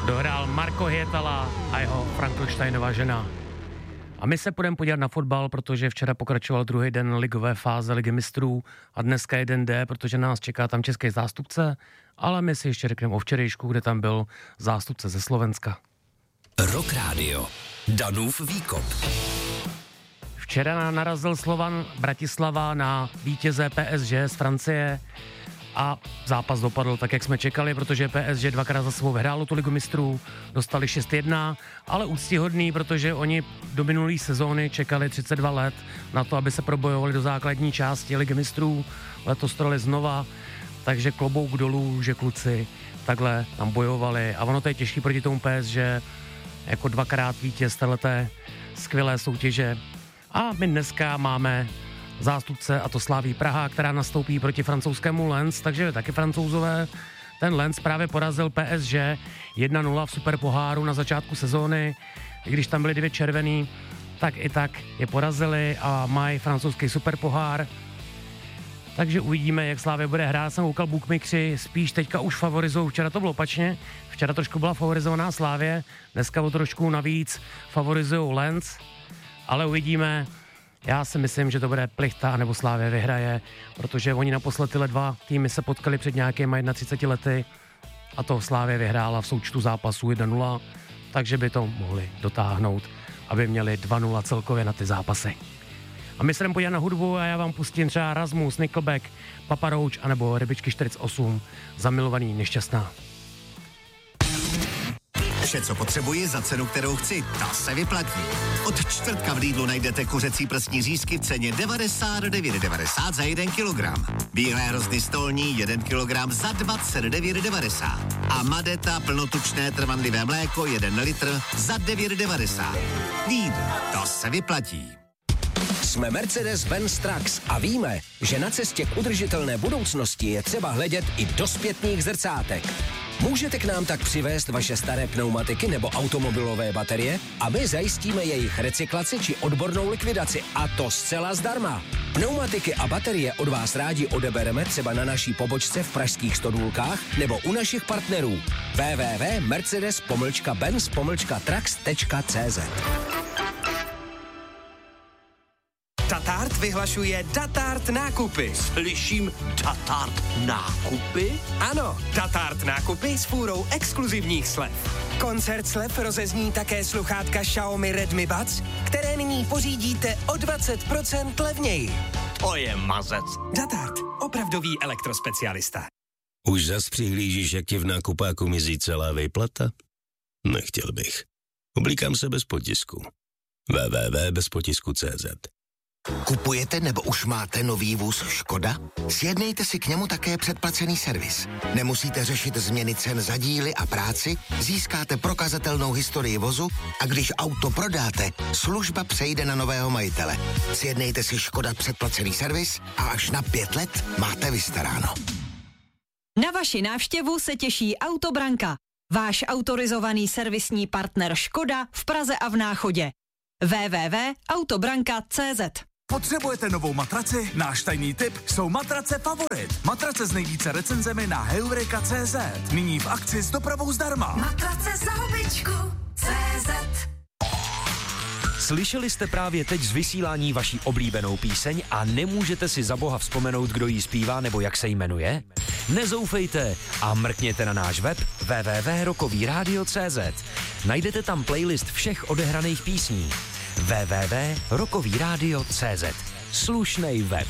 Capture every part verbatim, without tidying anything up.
dohrál Marko Hietala a jeho Frankensteinova žena. A my se půjdeme podívat na fotbal, protože včera pokračoval druhý den ligové fáze Ligy mistrů a dneska jeden D, protože nás čeká tam český zástupce, ale my si ještě řekneme o včerejšku, kde tam byl zástupce ze Slovenska. Rock Radio. Danův výkop. Včera narazil Slovan Bratislava na vítěze P S G z Francie a zápas dopadl tak, jak jsme čekali, protože P S G dvakrát za sebou vyhrálo tu Ligu mistrů, dostali šest jedna, ale úctyhodný, protože oni do minulé sezóny čekali třicet dva let na to, aby se probojovali do základní části Ligy mistrů, letos to dali znova, takže klobouk dolů, že kluci takhle tam bojovali a ono to je těžký proti tomu P S G, jako dvakrát vítěz téhleté skvělé soutěže. A my dneska máme zástupce, a to Slaví Praha, která nastoupí proti francouzskému Lens, takže taky Francouzové. Ten Lens právě porazil P S G jedna nula v superpoháru na začátku sezóny. I když tam byly dvě červený, tak i tak je porazili a mají francouzský superpohár. Takže uvidíme, jak Slávě bude hrát. Jsem koukal, bookmakeri spíš teďka už favorizují. Včera to bylo opačně. Včera trošku byla favorizovaná Slávě, dneska o trošku navíc favorizují Lens. Ale uvidíme. Já si myslím, že to bude Plichta nebo Slávě vyhraje, protože oni naposled tyhle dva týmy se potkali před nějakýma třiceti jedna lety a to Slávě vyhrála v součtu zápasů jedna nula, takže by to mohli dotáhnout, aby měli dva nula celkově na ty zápasy. A my se jdeme podívat na hudbu a já vám pustím třeba Rasmus, Nickelback, Papa Roach anebo Rybičky čtyřicet osm, Zamilovaný nešťastná. Vše, co potřebuji za cenu, kterou chci, ta se vyplatí. Od čtvrtka v Lidlu najdete kuřecí prsní řízky v ceně devadesát devět devadesát za jeden kilogram. Bílé hrozny stolní jeden kilogram za dvacet devět devadesát. A Madeta plnotučné trvanlivé mléko jeden litr za devět devadesát. Lidl, to se vyplatí. Jsme Mercedes-Benz Trucks a víme, že na cestě k udržitelné budoucnosti je třeba hledět i do zpětných zrcátek. Můžete k nám tak přivést vaše staré pneumatiky nebo automobilové baterie a my zajistíme jejich recyklaci či odbornou likvidaci, a to zcela zdarma. Pneumatiky a baterie od vás rádi odebereme třeba na naší pobočce v pražských Stodůlkách nebo u našich partnerů w w w tečka mercedes benz trucks tečka c z. Tatart vyhlašuje Tatart nákupy. Slyším Tatart nákupy? Ano, Tatart nákupy s fůrou exkluzivních slev. Koncert slev rozezní také sluchátka Xiaomi Redmi Buds, které nyní pořídíte o dvacet procent levněji. To je mazec. Tatart, opravdový elektrospecialista. Už zas přihlížíš, jak ti v nákupáku mizí celá výplata? Nechtěl bych. Oblíkám se bez potisku. w w w tečka bez potisku tečka c z. Kupujete nebo už máte nový vůz Škoda? Sjednejte si k němu také předplacený servis. Nemusíte řešit změny cen za díly a práci, získáte prokazatelnou historii vozu a když auto prodáte, služba přejde na nového majitele. Sjednejte si Škoda předplacený servis a až na pět let máte vystaráno. Na vaši návštěvu se těší Autobranka, váš autorizovaný servisní partner Škoda v Praze a v Náchodě. w w w tečka autobranka tečka c z. Potřebujete novou matraci? Náš tajný tip jsou matrace Favorit. Matrace s nejvíce recenzemi na heureka tečka c z. Nyní v akci s dopravou zdarma. Matrace za hubičku tečka c z. Slyšeli jste právě teď z vysílání vaší oblíbenou píseň a nemůžete si za boha vzpomenout, kdo ji zpívá nebo jak se jmenuje? Nezoufejte a mrkněte na náš web w w w tečka rokový rádio tečka c z. Najdete tam playlist všech odehraných písní. w w w tečka rokový rádio tečka c z. Slušnej web.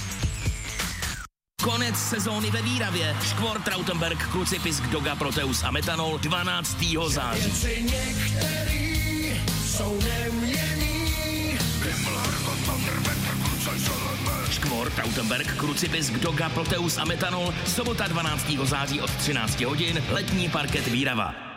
Konec sezóny ve Výravě. Škvor, Trautenberg, Krucipisk, Doga, Proteus a Metanol dvanáctého září. Škvor, Trautenberg, Krucipisk, Doga, Proteus a Metanol. Sobota dvanáctého září od třinácti hodin. Letní parket Výrava.